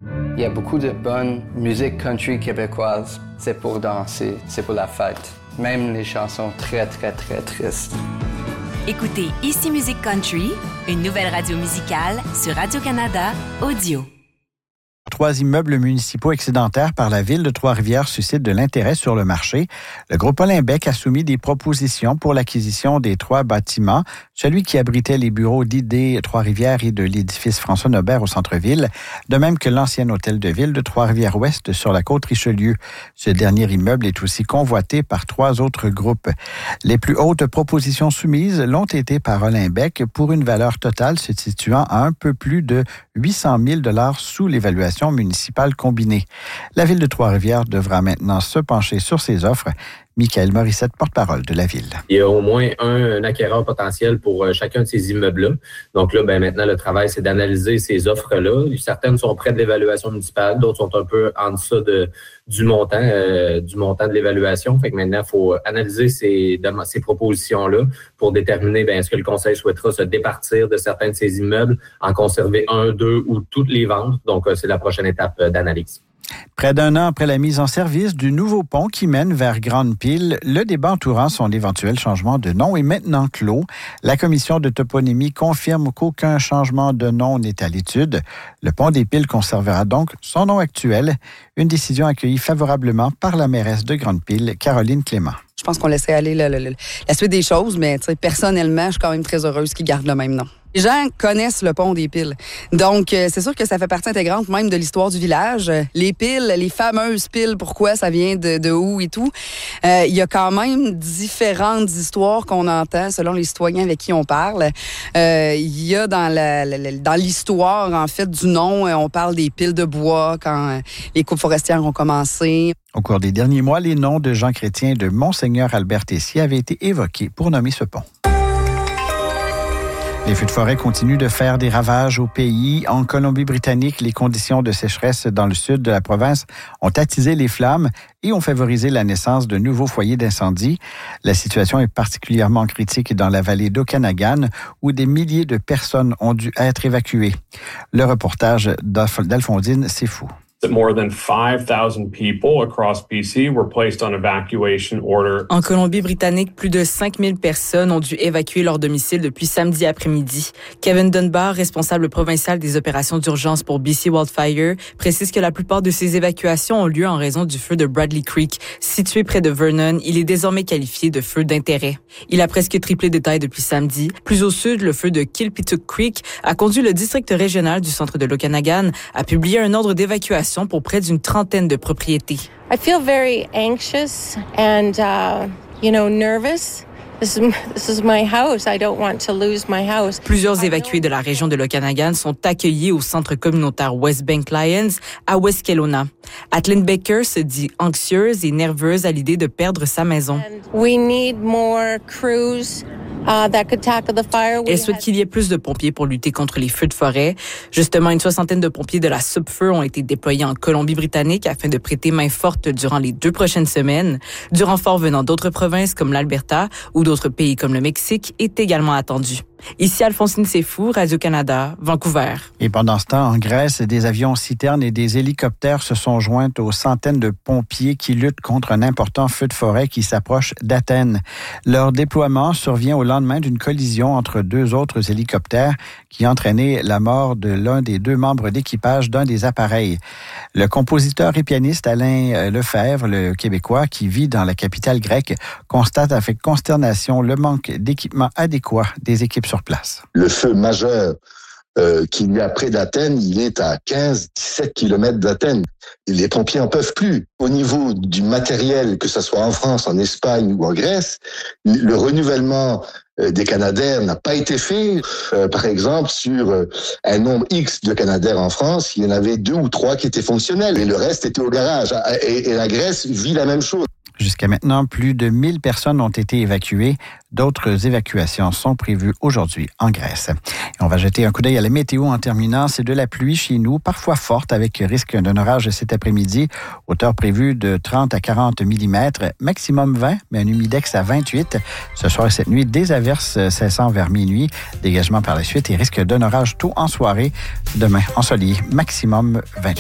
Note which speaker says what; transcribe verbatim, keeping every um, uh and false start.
Speaker 1: Il y a beaucoup de bonne musique country québécoise. C'est pour danser, c'est pour la fête. Même les chansons très, très, très tristes.
Speaker 2: Écoutez Ici Musique Country, une nouvelle radio musicale sur Radio-Canada Audio.
Speaker 3: Trois immeubles municipaux excédentaires par la Ville de Trois-Rivières suscitent de l'intérêt sur le marché. Le groupe Olymbec a soumis des propositions pour l'acquisition des trois bâtiments, celui qui abritait les bureaux d'I D Trois-Rivières et de l'édifice François-Nobert au centre-ville, de même que l'ancien hôtel de ville de Trois-Rivières-Ouest sur la côte Richelieu. Ce dernier immeuble est aussi convoité par trois autres groupes. Les plus hautes propositions soumises l'ont été par Olymbec pour une valeur totale se situant à un peu plus de huit cent mille dollars sous l'évaluation municipale combinée. La Ville de Trois-Rivières devra maintenant se pencher sur ses offres. Michael Morissette, porte-parole de la Ville.
Speaker 4: Il y a au moins un, un acquéreur potentiel pour euh, chacun de ces immeubles-là. Donc là, ben, maintenant, le travail, c'est d'analyser ces offres-là. Certaines sont près de l'évaluation municipale, d'autres sont un peu en deçà de, du montant euh, du montant de l'évaluation. Fait que maintenant, il faut analyser ces, de, ces propositions-là pour déterminer ben, est-ce que le conseil souhaitera se départir de certains de ces immeubles, en conserver un, deux ou toutes les ventes. Donc, euh, c'est la prochaine étape euh, d'analyse.
Speaker 3: Près d'un an après la mise en service du nouveau pont qui mène vers Grande-Pile, le débat entourant son éventuel changement de nom est maintenant clos. La commission de toponymie confirme qu'aucun changement de nom n'est à l'étude. Le pont des Piles conservera donc son nom actuel, une décision accueillie favorablement par la mairesse de Grande-Pile, Caroline Clément.
Speaker 5: Je pense qu'on laisserait aller la, la, la, la suite des choses, mais personnellement, je suis quand même très heureuse qu'ils gardent le même nom. Les gens connaissent le pont des Piles. Donc, euh, c'est sûr que ça fait partie intégrante même de l'histoire du village. Les piles, les fameuses piles, pourquoi ça vient de, de où et tout. Euh, il y a quand même différentes histoires qu'on entend selon les citoyens avec qui on parle. Euh, il y a dans, la, la, dans l'histoire, en fait, du nom, on parle des piles de bois quand les coupes forestières ont commencé.
Speaker 3: Au cours des derniers mois, les noms de Jean Chrétien et de Monseigneur Albert Tessier avaient été évoqués pour nommer ce pont. Les feux de forêt continuent de faire des ravages au pays. En Colombie-Britannique, les conditions de sécheresse dans le sud de la province ont attisé les flammes et ont favorisé la naissance de nouveaux foyers d'incendie. La situation est particulièrement critique dans la vallée d'Okanagan, où des milliers de personnes ont dû être évacuées. Le reportage d'Alphonsine Sefou.
Speaker 6: More than five thousand people across B C were placed on evacuation order.
Speaker 7: En Colombie-Britannique, plus de cinq mille personnes ont dû évacuer leur domicile depuis samedi après-midi. Kevin Dunbar, responsable provincial des opérations d'urgence pour B C Wildfire, précise que la plupart de ces évacuations ont lieu en raison du feu de Bradley Creek. Situé près de Vernon, il est désormais qualifié de feu d'intérêt. Il a presque triplé de taille depuis samedi. Plus au sud, le feu de Kilpituck Creek a conduit le district régional du centre de l'Okanagan à publier un ordre d'évacuation pour près d'une trentaine de propriétés.
Speaker 8: I feel very anxious and, uh, you know, nervous. This is, this is my house. I don't want to lose my house.
Speaker 7: Plusieurs évacués de la région de l'Okanagan sont accueillis au centre communautaire West Bank Lions à West Kelowna. Atlin Baker se dit anxieuse et nerveuse à l'idée de perdre sa maison.
Speaker 8: We need more crews. Uh, that could tackle the fire.
Speaker 7: Elle souhaite qu'il y ait plus de pompiers pour lutter contre les feux de forêt. Justement, une soixantaine de pompiers de la Subfeu ont été déployés en Colombie-Britannique afin de prêter main forte durant les deux prochaines semaines. Du renfort venant d'autres provinces comme l'Alberta ou d'autres pays comme le Mexique est également attendu. Ici Alphonsine Sefou, Radio-Canada, Vancouver.
Speaker 3: Et pendant ce temps, en Grèce, des avions citernes et des hélicoptères se sont joints aux centaines de pompiers qui luttent contre un important feu de forêt qui s'approche d'Athènes. Leur déploiement survient au lendemain d'une collision entre deux autres hélicoptères qui a entraîné la mort de l'un des deux membres d'équipage d'un des appareils. Le compositeur et pianiste Alain Lefebvre, le Québécois qui vit dans la capitale grecque, constate avec consternation le manque d'équipement adéquat des équipes sur place.
Speaker 9: Le feu majeur euh, qu'il y a près d'Athènes, il est à quinze à dix-sept kilomètres d'Athènes. Et les pompiers n'en peuvent plus. Au niveau du matériel, que ce soit en France, en Espagne ou en Grèce, le renouvellement euh, des Canadair n'a pas été fait. Euh, par exemple, sur euh, un nombre X de Canadair en France, il y en avait deux ou trois qui étaient fonctionnels et le reste était au garage. Et, et la Grèce vit la même chose.
Speaker 3: Jusqu'à maintenant, plus de mille personnes ont été évacuées. D'autres évacuations sont prévues aujourd'hui en Grèce. Et on va jeter un coup d'œil à la météo en terminant. C'est de la pluie chez nous, parfois forte, avec risque d'un orage cet après-midi. Hauteur prévue de trente à quarante millimètres, maximum vingt, mais un humidex à vingt-huit. Ce soir et cette nuit, des averses cessant vers minuit. Dégagement par la suite et risque d'un orage tôt en soirée. Demain, ensoleillé, maximum vingt-huit.